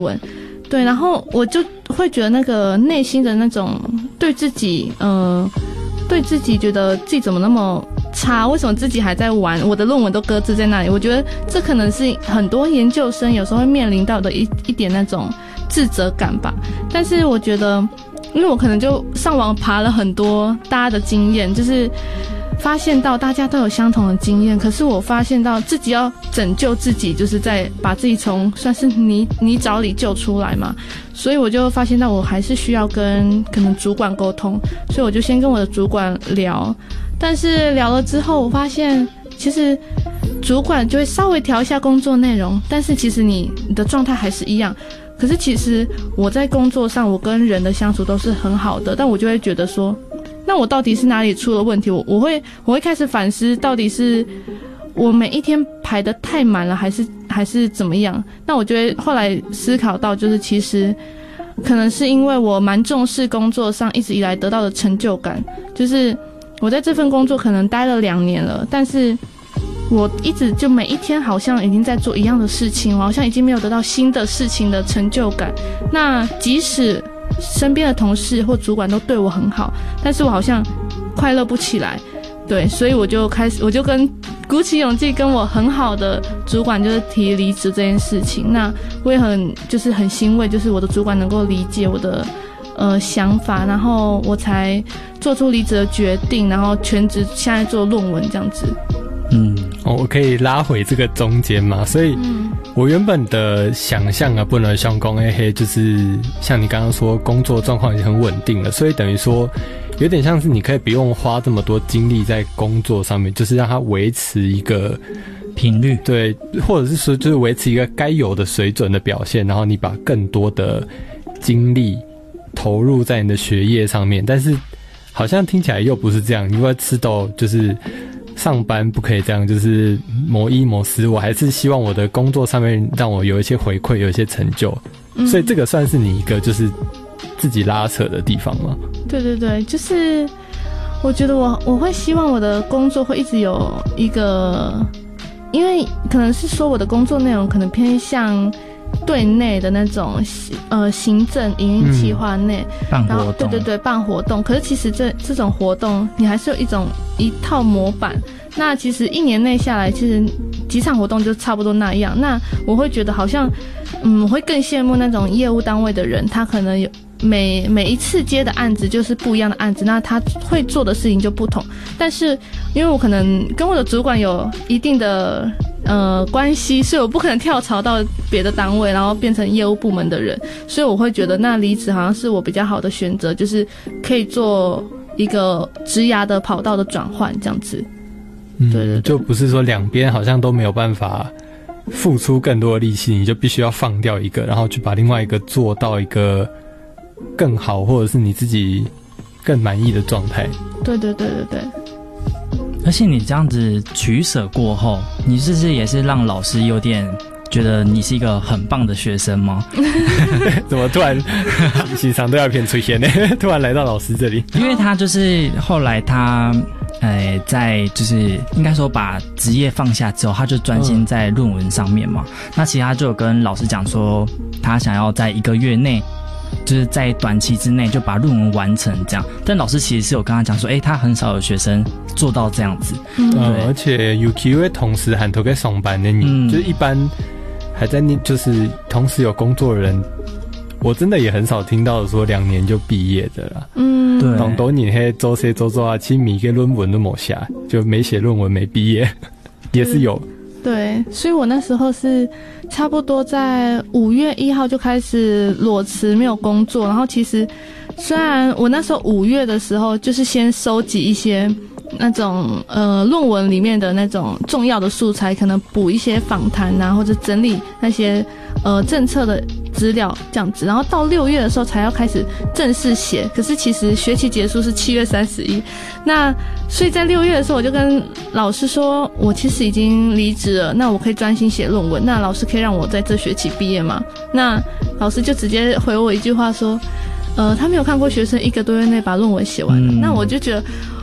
文。对，然后我就会觉得那个内心的那种对自己觉得自己怎么那么差，为什么自己还在玩，我的论文都搁置在那里。我觉得这可能是很多研究生有时候会面临到的一点那种自责感吧。但是我觉得因为我可能就上网爬了很多大家的经验，就是发现到大家都有相同的经验，可是我发现到自己要拯救自己，就是在把自己从算是泥沼里救出来嘛。所以我就发现到我还是需要跟可能主管沟通，所以我就先跟我的主管聊。但是聊了之后，我发现其实主管就会稍微调一下工作内容，但是其实你的状态还是一样。可是其实我在工作上，我跟人的相处都是很好的，但我就会觉得说，那我到底是哪里出了问题？我会开始反思，到底是我每一天排得太满了，还是怎么样？那我就会后来思考到，就是其实可能是因为我蛮重视工作上一直以来得到的成就感，就是我在这份工作可能待了2年了，但是我一直就每一天好像已经在做一样的事情，我好像已经没有得到新的事情的成就感。那即使身边的同事或主管都对我很好，但是我好像快乐不起来。对，所以我就鼓起勇气跟我很好的主管就是提离职这件事情。那我也很欣慰，就是我的主管能够理解我的想法，然后我才做出离职的决定，然后全职现在做论文这样子。 我可以拉回这个中间嘛，所以我原本的想象啊，不能像讲就是像你刚刚说工作状况已经很稳定了，所以等于说有点像是你可以不用花这么多精力在工作上面，就是让它维持一个频率， 对，或者是说就是维持一个该有的水准的表现，然后你把更多的精力投入在你的学业上面。但是好像听起来又不是这样，因为吃到就是上班不可以这样，就是磨一磨四，我还是希望我的工作上面让我有一些回馈，有一些成就。所以这个算是你一个就是自己拉扯的地方吗？ 对对对，就是我觉得我会希望我的工作会一直有一个，因为可能是说我的工作内容可能偏向对内的那种行政营运企划内办活动， 对对对，办活动。可是其实这种活动你还是有一套模板，那其实1年内下来，其实几场活动就差不多那样。那我会觉得好像我会更羡慕那种业务单位的人，他可能有每一次接的案子就是不一样的案子，那他会做的事情就不同。但是因为我可能跟我的主管有一定的关系，所以我不可能跳槽到别的单位，然后变成业务部门的人，所以我会觉得那离职好像是我比较好的选择，就是可以做一个职涯的跑道的转换这样子。对对对， 就不是说两边好像都没有办法付出更多的力气，你就必须要放掉一个，然后去把另外一个做到一个更好，或者是你自己更满意的状态。 对对对对对。 而且你这样子取舍过后，你是不是也是让老师有点觉得你是一个很棒的学生吗？ 怎么突然时常都要偏吹先呢？突然来到老师这里， 因为他就是后来他在就是应该说把职业放下之后，他就专心在论文上面嘛。那其实他就有跟老师讲说，他想要在1个月内，就是在短期之内就把论文完成这样。但老师其实是有跟他讲说，他很少有学生做到这样子。 而且 UQ 同时还都在上班的你，就是一般还在就是同时有工作的人，我真的也很少听到说2年就毕业的啦。 对， 很多年嘿做啊，其实每个论文都没下，就没写论文没毕业，也是有。 对，所以我那时候是差不多在5月1号就开始裸辞没有工作，然后其实虽然我那时候5月的时候就是先收集一些那种论文里面的那种重要的素材，可能补一些访谈啊，或者整理那些政策的资料这样子，然后到6月的时候才要开始正式写。可是其实学期结束是7月31，那所以在6月的时候我就跟老师说，我其实已经离职了，那我可以专心写论文，那老师可以让我在这学期毕业吗？那老师就直接回我一句话说，他没有看过学生1个多月内把论文写完。那我就觉得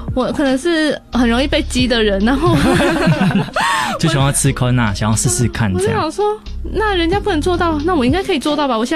我可能是很容易被激的人，然后就想要吃坑啊，想要试试看我这样。 就想说，那人家不能做到，那我应该可以做到吧？我现在